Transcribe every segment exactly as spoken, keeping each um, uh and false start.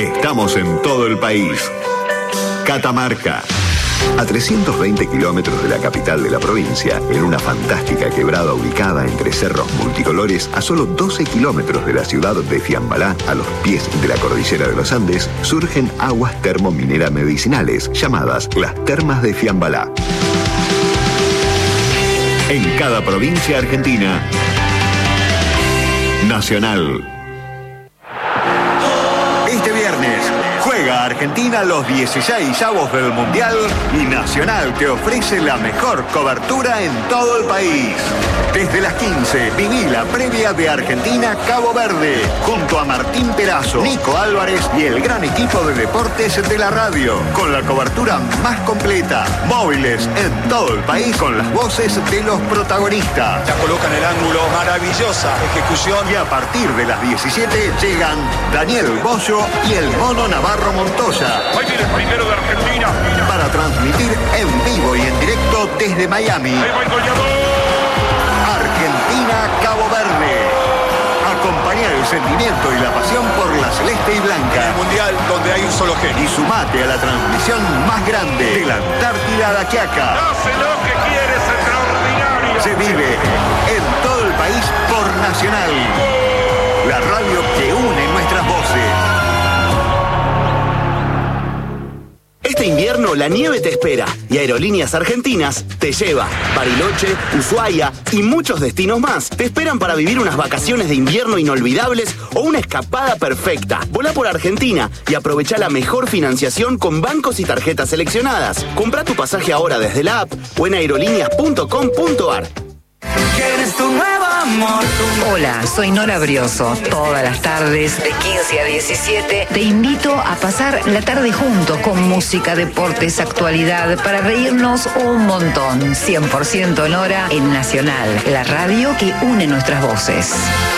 Estamos en todo el país. Catamarca. A trescientos veinte kilómetros de la capital de la provincia, en una fantástica quebrada ubicada entre cerros multicolores, a solo doce kilómetros de la ciudad de Fiambalá, a los pies de la cordillera de los Andes, surgen aguas termominera medicinales, llamadas las Termas de Fiambalá. En cada provincia argentina, Nacional. Este viernes juega Argentina los dieciseisavos del Mundial y Nacional te ofrece la mejor cobertura en todo el país. Desde las quince, viví la previa de Argentina-Cabo Verde, junto a Martín Perazo, Nico Álvarez y el gran equipo de deportes de la radio, con la cobertura más completa, móviles en todo el país con las voces de los protagonistas. Ya colocan el ángulo, maravillosa ejecución. Y a partir de las diecisiete llegan Daniel Bollo y el Mono Navarro Montoya. Ahí viene el primero de Argentina. Para transmitir en vivo y en directo desde Miami. Ahí va el goleador. Argentina-Cabo Verde. Acompaña el sentimiento y la pasión por la celeste y blanca. El mundial donde hay un solo genio. Y sumate a la transmisión más grande de la Antártida a la Quiaca. Hace lo que quiere, es extraordinario. Se vive en todo el país por Nacional. La radio que une nuestras voces. Este invierno la nieve te espera y Aerolíneas Argentinas te lleva. Bariloche, Ushuaia y muchos destinos más te esperan para vivir unas vacaciones de invierno inolvidables o una escapada perfecta. Volá por Argentina y aprovecha la mejor financiación con bancos y tarjetas seleccionadas. Comprá tu pasaje ahora desde la app o en aerolíneas punto com punto ar. ¿Quieres tu nuevo amor? Hola, soy Nora Brioso. Todas las tardes, de quince a diecisiete, te invito a pasar la tarde juntos con música, deportes, actualidad, para reírnos un montón. cien por ciento Nora en Nacional, la radio que une nuestras voces.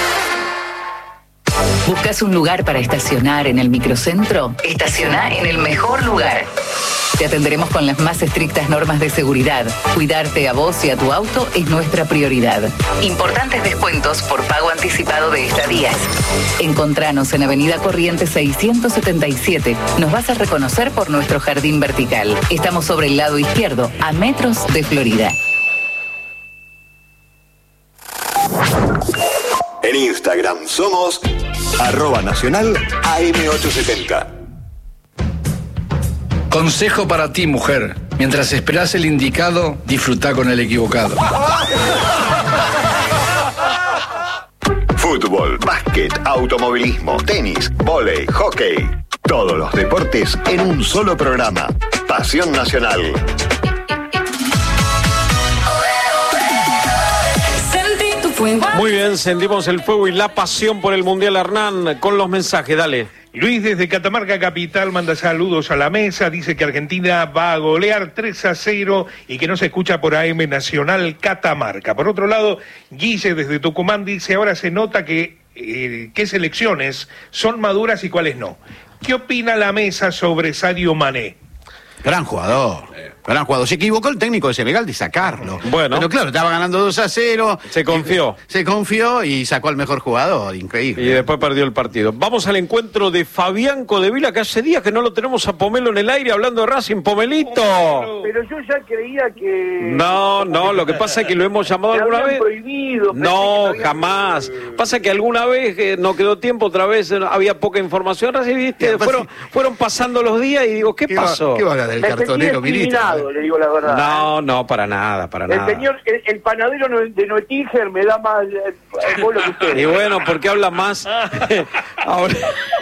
¿Buscas un lugar para estacionar en el microcentro? Estaciona en el mejor lugar. Te atenderemos con las más estrictas normas de seguridad. Cuidarte a vos y a tu auto es nuestra prioridad. Importantes descuentos por pago anticipado de estadías. Encontranos en Avenida Corrientes seiscientos setenta y siete. Nos vas a reconocer por nuestro jardín vertical. Estamos sobre el lado izquierdo, a metros de Florida. En Instagram somos arroba nacional A M ochocientos setenta. Consejo para ti, mujer. Mientras esperás el indicado, disfrutá con el equivocado. Fútbol, básquet, automovilismo, tenis, vóley, hockey. Todos los deportes en un solo programa. Pasión Nacional. Muy bien, sentimos el fuego y la pasión por el Mundial, Hernán, con los mensajes, dale. Luis desde Catamarca Capital manda saludos a la mesa, dice que Argentina va a golear tres a cero y que no se escucha por A M Nacional Catamarca. Por otro lado, Guille desde Tucumán dice, ahora se nota que eh, qué selecciones son maduras y cuáles no. ¿Qué opina la mesa sobre Sadio Mané? Gran jugador, gran jugador. Se equivocó el técnico de Senegal de sacarlo. Bueno. Pero claro, estaba ganando dos a cero. Se confió. Se confió y sacó al mejor jugador, increíble. Y después perdió el partido. Vamos al encuentro de Fabián Codevila, que hace días que no lo tenemos a Pomelo en el aire hablando de Racing. Pomelito. Pero yo ya creía que... No, no, lo que pasa es que lo hemos llamado alguna vez. Prohibido, no, jamás. Que... Pasa que alguna vez eh, no quedó tiempo, otra vez eh, había poca información. Racing, viste, fueron, fueron pasando los días y digo, ¿qué, ¿Qué pasó? Va, ¿Qué va a del cartonero, Milito? Le digo la verdad. No, no, para nada, para el nada. Señor, el, el panadero de Noetinger me da más eh, lo que usted. Y bueno, porque habla más. Ahora,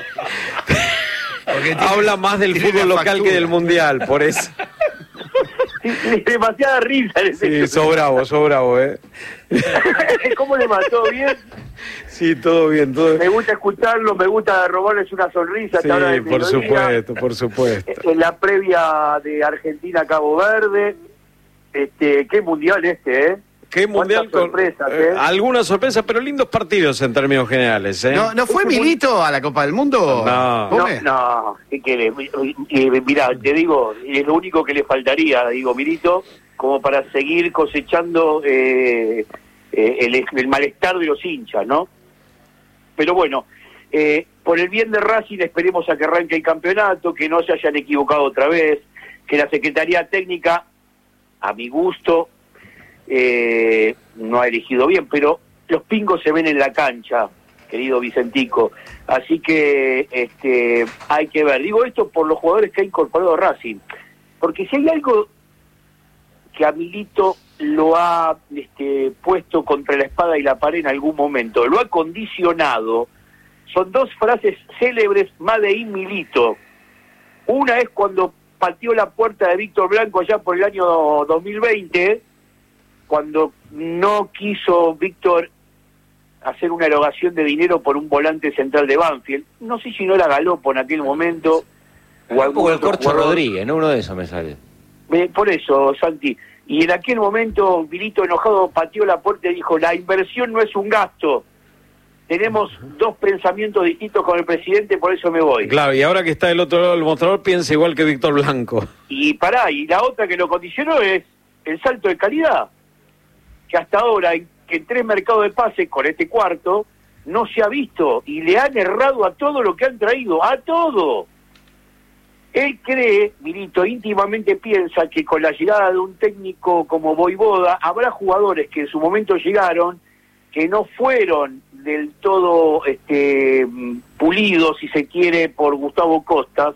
habla más del fútbol local factura. Que del mundial, por eso. Sí, demasiada risa. Sí, sos bravo, sos bravo, ¿eh? ¿Cómo le mató? ¿Bien? Sí, todo bien, todo bien. Me gusta escucharlo, me gusta robarles una sonrisa. Sí, hora de por supuesto, por supuesto. En la previa de Argentina-Cabo Verde, este, qué mundial este, ¿eh? Qué mundial con sorpresas, ¿eh? Algunas sorpresas, pero lindos partidos en términos generales, ¿eh? ¿No, ¿no fue Milito a la Copa del Mundo? No, no, no. ¿Qué querés? Mirá, te digo, es lo único que le faltaría, digo, Milito, como para seguir cosechando eh, eh, el, el malestar de los hinchas, ¿no? Pero bueno, eh, por el bien de Racing esperemos a que arranque el campeonato, que no se hayan equivocado otra vez, que la Secretaría Técnica, a mi gusto, eh, no ha elegido bien, pero los pingos se ven en la cancha, querido Vicentico, así que este hay que ver. Digo esto por los jugadores que ha incorporado Racing, porque si hay algo que a Milito lo ha este, puesto contra la espada y la pared en algún momento, lo ha condicionado, son dos frases célebres Made in Milito. Una es cuando pateó la puerta de Víctor Blanco allá por el año dos mil veinte, cuando no quiso Víctor hacer una erogación de dinero por un volante central de Banfield. No sé si no era Galopo en aquel momento. O algún el Corcho jugador. Rodríguez, ¿no? Uno de esos me sale. Eh, por eso, Santi. Y en aquel momento, Milito enojado pateó la puerta y dijo, la inversión no es un gasto. Tenemos dos pensamientos distintos con el presidente, por eso me voy. Claro, y ahora que está del otro lado del mostrador, piensa igual que Víctor Blanco. Y pará, y la otra que lo condicionó es el salto de calidad, que hasta ahora, en, que en tres mercados de pase con este cuarto, no se ha visto, y le han errado a todo lo que han traído, a todo. Él cree, Milito, íntimamente piensa que con la llegada de un técnico como Voivoda, habrá jugadores que en su momento llegaron, que no fueron del todo este, pulidos, si se quiere, por Gustavo Costas,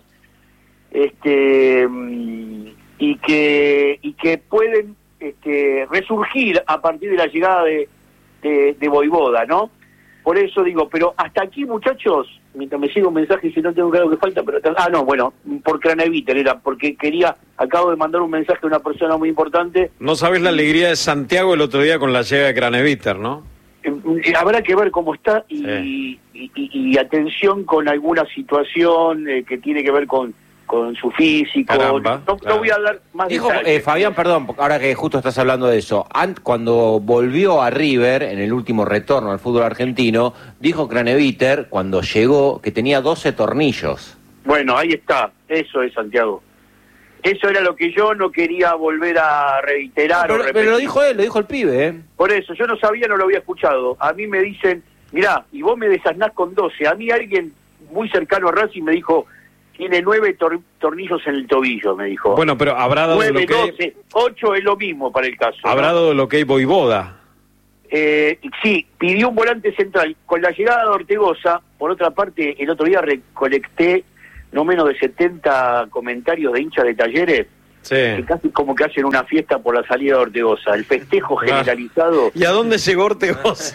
este, y que y que pueden este, resurgir a partir de la llegada de, de, de Voivoda, ¿no? Por eso digo, pero hasta aquí, muchachos, mientras me llega un mensaje, si no tengo claro que falta, pero... Ah, no, bueno, por Craneviter era, porque quería, acabo de mandar un mensaje a una persona muy importante. No sabes la alegría de Santiago el otro día con la llegada de Craneviter, ¿no? Eh, habrá que ver cómo está y, sí. y, y, y atención con alguna situación eh, que tiene que ver con, con su físico. Caramba, no, claro. no voy a dar más Dijo, detalles. eh, Fabián, perdón, ahora que justo estás hablando de eso, Ant, cuando volvió a River, en el último retorno al fútbol argentino, dijo Craneviter, cuando llegó, que tenía doce tornillos. Bueno, ahí está, eso es, Santiago. Eso era lo que yo no quería volver a reiterar. No, pero, o pero lo dijo él, lo dijo el pibe, ¿eh? Por eso, yo no sabía, no lo había escuchado. A mí me dicen, mirá, y vos me desasnás con doce. A mí alguien muy cercano a Racing me dijo, tiene nueve tor tornillos en el tobillo, me dijo. Bueno, pero habrá dado nueve, lo que... doce, ocho es lo mismo para el caso. Habrá ¿no? dado lo que hay Voivoda. Eh, sí, pidió un volante central. Con la llegada de Ortegoza, por otra parte, el otro día recolecté no menos de setenta comentarios de hinchas de Talleres, sí. que casi como que hacen una fiesta por la salida de Ortegoza. El festejo Claro. generalizado. ¿Y a dónde llegó Ortegoza?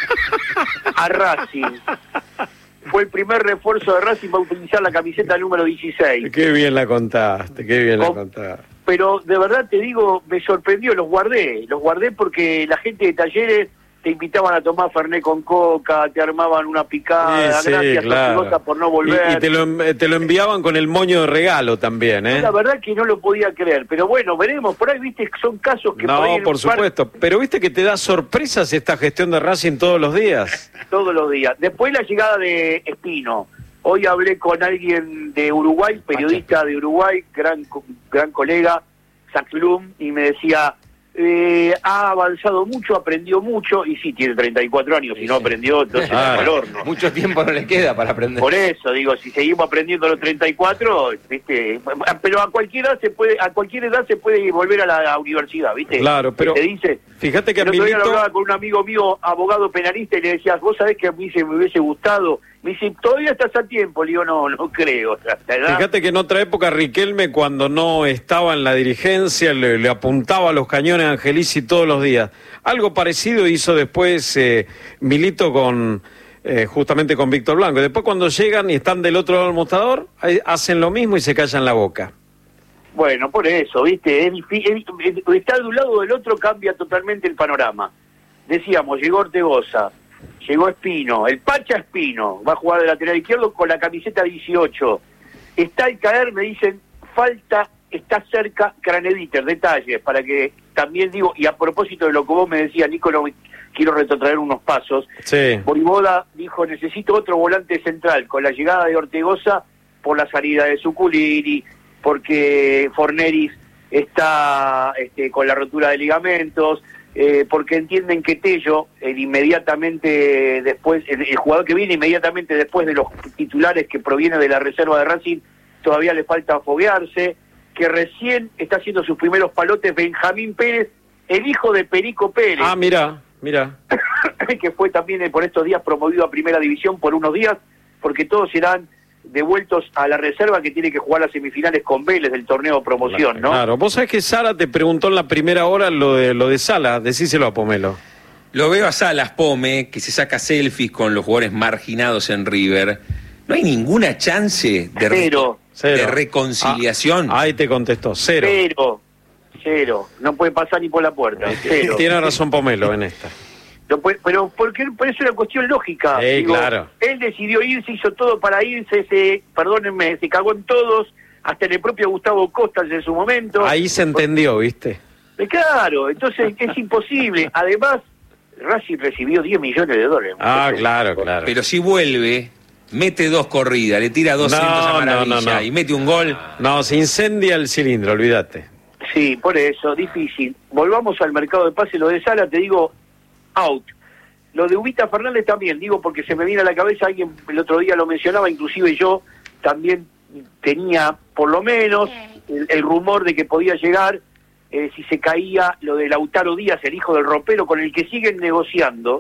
A Racing. Fue el primer refuerzo de Racing para utilizar la camiseta número dieciséis. Qué bien la contaste, qué bien la Con- contaste. Pero de verdad te digo, me sorprendió, los guardé. Los guardé porque la gente de Talleres te invitaban a tomar Fernet con coca, te armaban una picada, Sí, sí, gracias claro. Ortegoza por no volver. Y, y te, lo, te lo enviaban con el moño de regalo también, ¿eh? La verdad que no lo podía creer, pero bueno, veremos, por ahí viste que son casos que No, por, ahí en por un par- supuesto. Pero viste que te da sorpresas esta gestión de Racing todos los días. todos los días. Después la llegada de Espino. Hoy hablé con alguien de Uruguay, periodista de Uruguay, gran co- gran colega, Zach Blum, y me decía, eh, ha avanzado mucho, aprendió mucho, y sí, tiene treinta y cuatro años, si no aprendió, entonces Ah, está al horno. mucho tiempo no le queda para aprender. Por eso, digo, si seguimos aprendiendo a los treinta y cuatro, ¿viste? Pero a cualquier edad se puede, a cualquier edad se puede volver a la, a la universidad, ¿viste? Claro, pero Te dice, fíjate que a el otro día Milito... hablaba con un amigo mío, abogado penalista, y le decías, vos sabés que a mí se me hubiese gustado. Me dice, todavía estás a tiempo. Le digo, no, no creo. O sea, la edad- Fíjate que en otra época Riquelme, cuando no estaba en la dirigencia, le, le apuntaba a los cañones a Angelici todos los días. Algo parecido hizo después eh, Milito con eh, justamente con Víctor Blanco. Después cuando llegan y están del otro lado del mostrador, ahí hacen lo mismo y se callan la boca. Bueno, por eso, ¿viste? Es difí- es- es- estar de un lado o del otro cambia totalmente el panorama. Decíamos, llegó Ortegoza, llegó Espino, el Pacha Espino, va a jugar de lateral izquierdo con la camiseta dieciocho. Está al caer, me dicen, falta, está cerca Craneviter, detalles, para que también digo, y a propósito de lo que vos me decías, Nico, no me- quiero retrotraer unos pasos. Sí. Voivoda dijo, necesito otro volante central, con la llegada de Ortegoza, por la salida de Zuculini, porque Forneris está este, con la rotura de ligamentos, eh, porque entienden que Tello, el inmediatamente después, el, el jugador que viene inmediatamente después de los titulares que proviene de la reserva de Racing, todavía le falta foguearse, que recién está haciendo sus primeros palotes Benjamín Pérez, el hijo de Perico Pérez. Ah, mira, mira. Que fue también por estos días promovido a Primera División por unos días, porque todos serán devueltos a la reserva que tiene que jugar las semifinales con Vélez del torneo de promoción, ¿no? Claro, vos sabés que Sara te preguntó en la primera hora lo de lo de Sala, decíselo a Pomelo. Lo veo a Salas, Pome, que se saca selfies con los jugadores marginados en River. No hay ninguna chance de, cero. Re de Cero. reconciliación. Ah, ahí te contestó, cero. Cero, cero, no puede pasar ni por la puerta, cero. Tiene razón Pomelo en esta. No puede, pero porque por eso es una cuestión lógica. Sí, Digo, claro. Él decidió irse, hizo todo para irse, se, perdónenme, se cagó en todos, hasta en el propio Gustavo Costas en su momento. Ahí se entendió, ¿viste? Eh, Claro, entonces es imposible. Además, Racing recibió diez millones de dólares. Ah, claro, claro. Pero si vuelve, mete dos corridas, le tira doscientos No, a Maravilla no, no, no. y mete un gol. No, se incendia el cilindro, olvídate. Sí, por eso, difícil. Volvamos al mercado de pase. Lo de Sala, te digo, out. Lo de Ubita Fernández también, digo, porque se me viene a la cabeza, alguien el otro día lo mencionaba, inclusive yo también tenía, por lo menos, el, el rumor de que podía llegar, eh, si se caía lo de Lautaro Díaz, el hijo del ropero, con el que siguen negociando,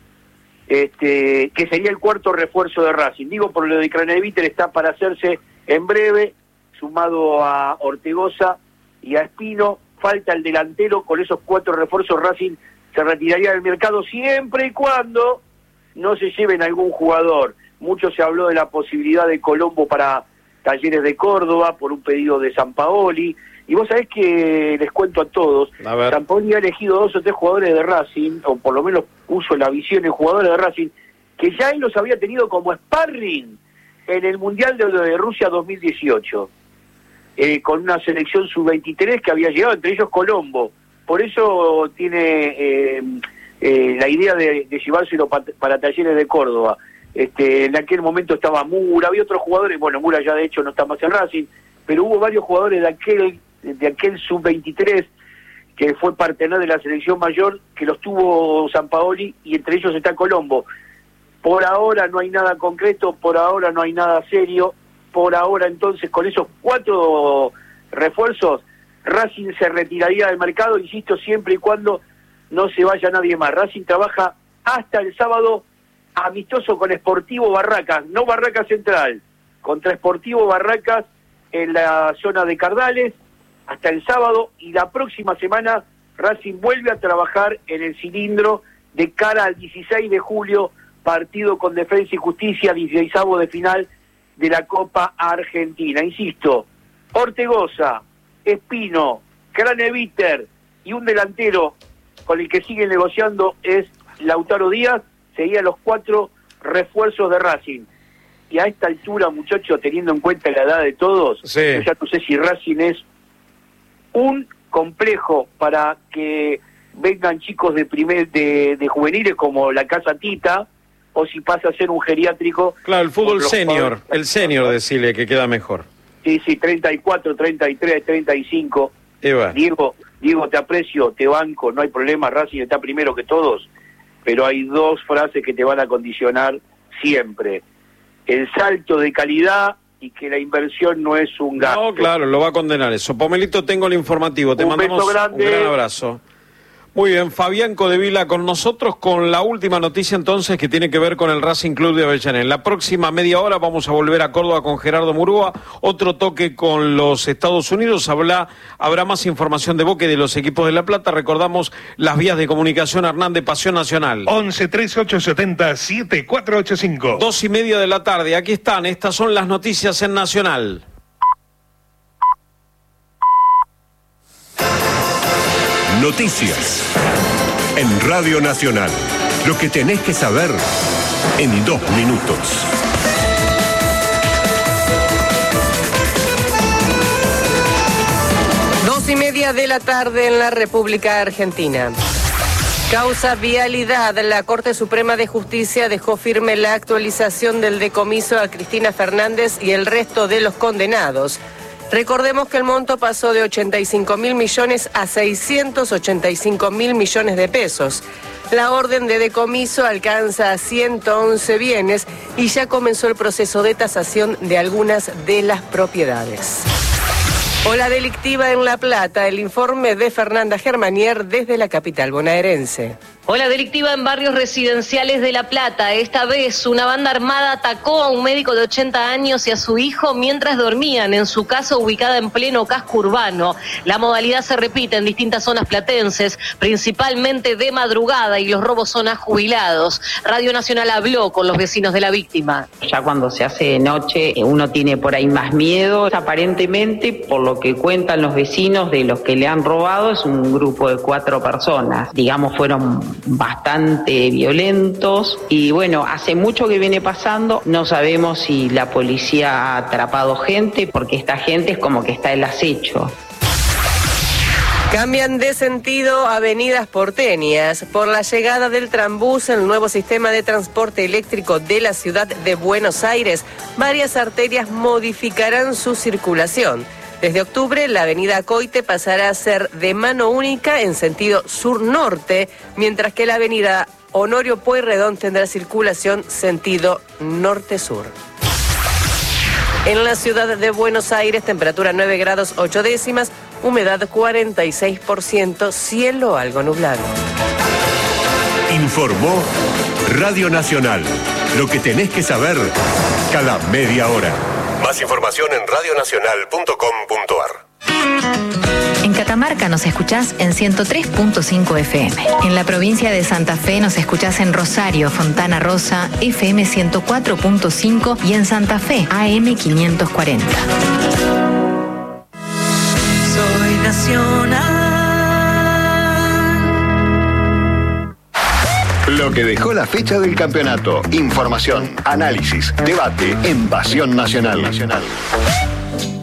este, que sería el cuarto refuerzo de Racing. Digo, por lo de Craneviter está para hacerse en breve, sumado a Ortegoza y a Espino, falta el delantero. Con esos cuatro refuerzos Racing se retiraría del mercado siempre y cuando no se lleven algún jugador. Mucho se habló de la posibilidad de Colombo para Talleres de Córdoba por un pedido de Sampaoli, y vos sabés que les cuento a todos, A Sampaoli ha elegido dos o tres jugadores de Racing, o por lo menos puso la visión en jugadores de Racing, que ya él los había tenido como sparring en el Mundial de, de Rusia dos mil dieciocho, eh, con una selección sub veintitrés que había llegado, entre ellos Colombo. Por eso tiene eh, eh, la idea de, de llevárselo pa, para Talleres de Córdoba. Este, en aquel momento estaba Mura, había otros jugadores, bueno, Mura ya de hecho no está más en Racing, pero hubo varios jugadores de aquel de aquel sub veintitrés que fue partener de la selección mayor, que los tuvo Sampaoli, y entre ellos está Colombo. Por ahora no hay nada concreto, por ahora no hay nada serio, por ahora entonces con esos cuatro refuerzos Racing se retiraría del mercado, insisto, siempre y cuando no se vaya nadie más. Racing trabaja hasta el sábado amistoso con Sportivo Barracas, no Barracas Central, contra Sportivo Barracas en la zona de Cardales, hasta el sábado, y la próxima semana Racing vuelve a trabajar en el cilindro de cara al dieciséis de julio, partido con Defensa y Justicia, dieciseisavo de final de la Copa Argentina. Insisto, Ortegoza, Espino, Craneviter y un delantero con el que siguen negociando es Lautaro Díaz, serían los cuatro refuerzos de Racing. Y a esta altura, muchachos, teniendo en cuenta la edad de todos, sí. Yo ya no sé si Racing es un complejo para que vengan chicos de primer de, de juveniles como la Casa Tita, o si pasa a ser un geriátrico. Claro, el fútbol senior, el senior, decirle que queda mejor. Sí, sí, treinta y cuatro, treinta y tres, treinta y cinco. Eva. Diego, Diego, te aprecio, te banco, no hay problema, Racing está primero que todos, pero hay dos frases que te van a condicionar siempre. El salto de calidad y que la inversión no es un gasto. No, claro, lo va a condenar eso. Pomelito, tengo el informativo. Te Un mandamos beso grande. un gran abrazo. Muy bien, Fabián Codevila con nosotros con la última noticia entonces que tiene que ver con el Racing Club de Avellaneda. En la próxima media hora vamos a volver a Córdoba con Gerardo Murúa. Otro toque con los Estados Unidos. Habla, habrá más información de Boca y de los equipos de La Plata. Recordamos las vías de comunicación, Hernán, de Pasión Nacional. once, treinta y ocho, setenta, siete, cuatro ocho cinco. Dos y media de la tarde. Aquí están. Estas son las noticias en Nacional. Noticias en Radio Nacional. Lo que tenés que saber en dos minutos. Dos y media de la tarde en la República Argentina. Causa vialidad. La Corte Suprema de Justicia dejó firme la actualización del decomiso a Cristina Fernández y el resto de los condenados. Recordemos que el monto pasó de ochenta y cinco mil millones a seiscientos ochenta y cinco mil millones de pesos. La orden de decomiso alcanza a ciento once bienes y ya comenzó el proceso de tasación de algunas de las propiedades. Ola delictiva en La Plata, el informe de Fernanda Germanier desde la capital bonaerense. Ola delictiva en barrios residenciales de La Plata. Esta vez una banda armada atacó a un médico de ochenta años y a su hijo mientras dormían en su casa ubicada en pleno casco urbano. La modalidad se repite en distintas zonas platenses, principalmente de madrugada, y los robos son a jubilados. Radio Nacional habló con los vecinos de la víctima. Ya cuando se hace de noche uno tiene por ahí más miedo. Aparentemente, por lo que cuentan los vecinos de los que le han robado, es un grupo de cuatro personas. Digamos, fueron bastante violentos y bueno, hace mucho que viene pasando. No sabemos si la policía ha atrapado gente, porque esta gente es como que está el acecho. Cambian de sentido avenidas porteñas. Por la llegada del Trambús, el nuevo sistema de transporte eléctrico de la ciudad de Buenos Aires, varias arterias modificarán su circulación. Desde octubre, la avenida Coite pasará a ser de mano única en sentido sur-norte, mientras que la avenida Honorio Pueyrredón tendrá circulación sentido norte-sur. En la ciudad de Buenos Aires, temperatura nueve grados ocho décimas, humedad cuarenta y seis por ciento, cielo algo nublado. Informó Radio Nacional. Lo que tenés que saber cada media hora. Más información en radio nacional punto com punto a r. En Catamarca nos escuchás en ciento tres punto cinco F M. En la provincia de Santa Fe nos escuchás en Rosario, Fontana Rosa, F M ciento cuatro punto cinco y en Santa Fe, A M quinientos cuarenta. Soy nacional. Lo que dejó la fecha del campeonato. Información, análisis, debate en Pasión Nacional. Nacional.